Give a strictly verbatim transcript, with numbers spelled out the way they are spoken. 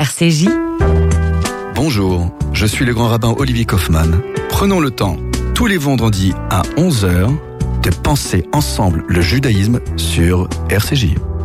R C J. Bonjour, je suis le grand rabbin Olivier Kaufmann. Prenons le temps, tous les vendredis à onze heures, de penser ensemble le judaïsme sur R C J.